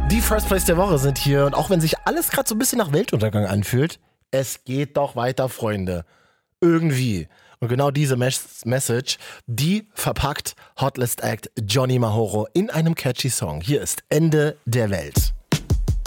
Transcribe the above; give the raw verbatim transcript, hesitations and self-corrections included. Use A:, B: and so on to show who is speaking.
A: Die First Place der Woche sind hier und auch wenn sich alles gerade so ein bisschen nach Weltuntergang anfühlt, es geht doch weiter, Freunde. Irgendwie. Und genau diese Mes- Message, die verpackt Hotlist Act Johnny Mahoro in einem catchy Song. Hier ist Ende der Welt.